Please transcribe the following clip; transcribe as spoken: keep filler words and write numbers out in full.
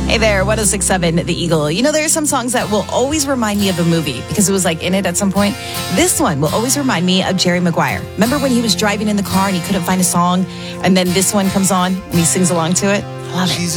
Hey there, one oh six point seven, The Eagle. You know, there are some songs that will always remind me of a movie because it was like in it at some point. This one will always remind me of Jerry Maguire. Remember when he was driving in the car and he couldn't find a song? And then this one comes on and he sings along to it? I love it.